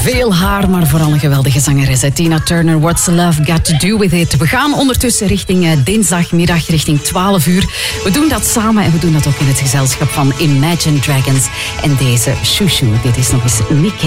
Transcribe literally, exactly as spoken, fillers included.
Veel haar, maar vooral een geweldige zangeres. Tina Turner, What's Love Got To Do With It. We gaan ondertussen richting uh, dinsdagmiddag, richting twaalf uur. We doen dat samen en we doen dat ook in het gezelschap van Imagine Dragons. En deze Shushu, dit is nog eens Nick.